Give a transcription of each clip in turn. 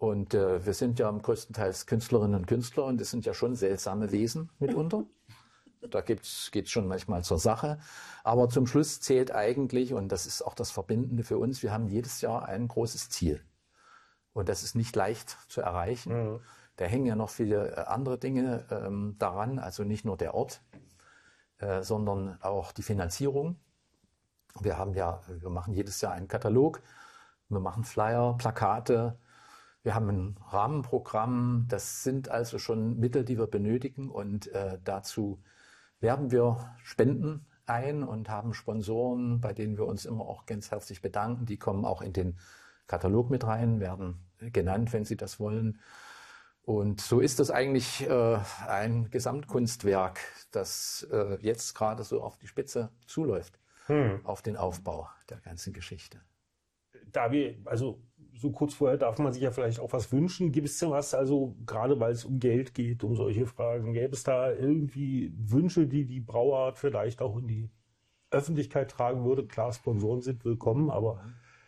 Und wir sind ja größtenteils Künstlerinnen und Künstler und das sind ja schon seltsame Wesen mitunter. Da geht's schon manchmal zur Sache. Aber zum Schluss zählt eigentlich, und das ist auch das Verbindende für uns, wir haben jedes Jahr ein großes Ziel. Und das ist nicht leicht zu erreichen. Mhm. Da hängen ja noch viele andere Dinge daran, also nicht nur der Ort, sondern auch die Finanzierung. Wir machen jedes Jahr einen Katalog, wir machen Flyer, Plakate, wir haben ein Rahmenprogramm. Das sind also schon Mittel, die wir benötigen, und dazu werben wir Spenden ein und haben Sponsoren, bei denen wir uns immer auch ganz herzlich bedanken. Die kommen auch in den Katalog mit rein, werden genannt, wenn sie das wollen. Und so ist das eigentlich ein Gesamtkunstwerk, das jetzt gerade so auf die Spitze zuläuft, auf den Aufbau der ganzen Geschichte. Also so kurz vorher darf man sich ja vielleicht auch was wünschen. Gibt es denn was, also gerade weil es um Geld geht, um solche Fragen, gäbe es da irgendwie Wünsche, die die Brauart vielleicht auch in die Öffentlichkeit tragen würde? Klar, Sponsoren sind willkommen, aber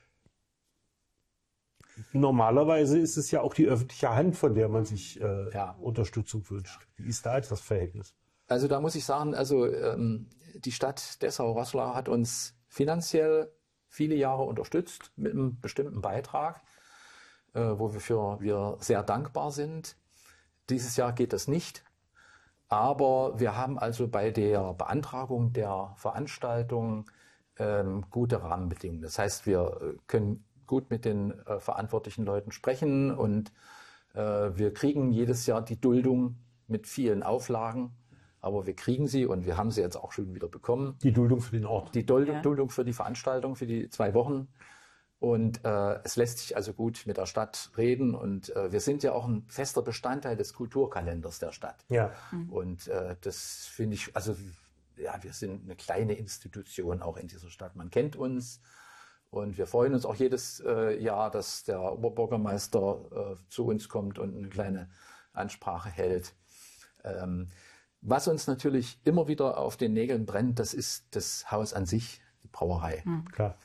normalerweise ist es ja auch die öffentliche Hand, von der man sich Unterstützung wünscht. Wie ist da jetzt das Verhältnis? Also da muss ich sagen, die Stadt Dessau-Roßlau hat uns finanziell viele Jahre unterstützt mit einem bestimmten Beitrag, wofür wir sehr dankbar sind. Dieses Jahr geht das nicht, aber wir haben also bei der Beantragung der Veranstaltung gute Rahmenbedingungen. Das heißt, wir können gut mit den verantwortlichen Leuten sprechen, und wir kriegen jedes Jahr die Duldung mit vielen Auflagen. Aber wir kriegen sie, und wir haben sie jetzt auch schon wieder bekommen. Die Duldung für den Ort. Die Duldung für die Veranstaltung, für die 2 Wochen. Und es lässt sich also gut mit der Stadt reden. Und wir sind ja auch ein fester Bestandteil des Kulturkalenders der Stadt. Ja. Und das finde ich, wir sind eine kleine Institution auch in dieser Stadt. Man kennt uns. Und wir freuen uns auch jedes Jahr, dass der Oberbürgermeister zu uns kommt und eine kleine Ansprache hält. Was uns natürlich immer wieder auf den Nägeln brennt, das ist das Haus an sich, die Brauerei. Klar.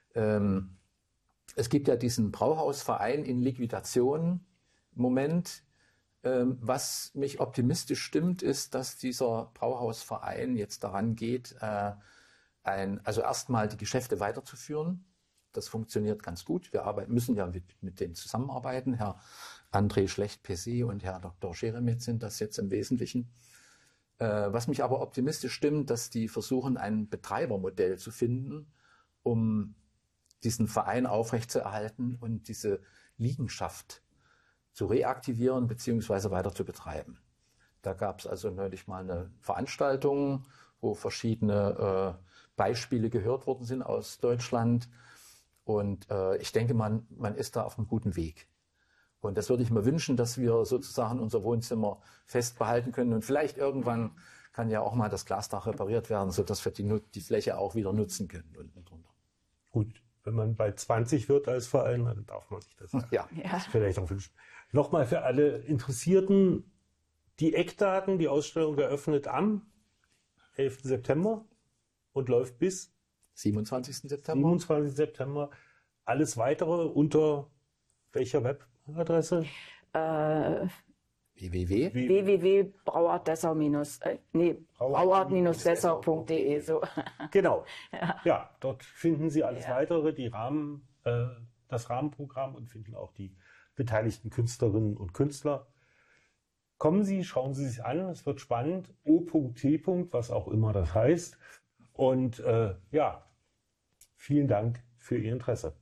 Es gibt ja diesen Brauhausverein in Liquidation im Moment. Was mich optimistisch stimmt, ist, dass dieser Brauhausverein jetzt daran geht, erstmal die Geschäfte weiterzuführen. Das funktioniert ganz gut. Wir müssen ja mit denen zusammenarbeiten. Herr André Schlecht-Pesset und Herr Dr. Scheremet sind das jetzt im Wesentlichen. Was mich aber optimistisch stimmt, dass die versuchen, ein Betreibermodell zu finden, um diesen Verein aufrechtzuerhalten und diese Liegenschaft zu reaktivieren bzw. weiter zu betreiben. Da gab es also neulich mal eine Veranstaltung, wo verschiedene Beispiele gehört worden sind aus Deutschland. Und ich denke, man ist da auf einem guten Weg. Und das würde ich mir wünschen, dass wir sozusagen unser Wohnzimmer fest behalten können. Und vielleicht irgendwann kann ja auch mal das Glasdach repariert werden, sodass wir die Fläche auch wieder nutzen können unten drunter. Gut, wenn man bei 20 wird als Verein, dann darf man sich das das vielleicht auch wünschen. Nochmal für alle Interessierten, die Eckdaten, die Ausstellung eröffnet am 11. September und läuft bis 27. September. 27. September. Alles Weitere unter welcher Webadresse? www.brauart-dessau.de so. Genau. Ja, dort finden Sie alles Weitere, das Rahmenprogramm, und finden auch die beteiligten Künstlerinnen und Künstler. Kommen Sie, schauen Sie sich an, es wird spannend. O.T. was auch immer das heißt. Und vielen Dank für Ihr Interesse.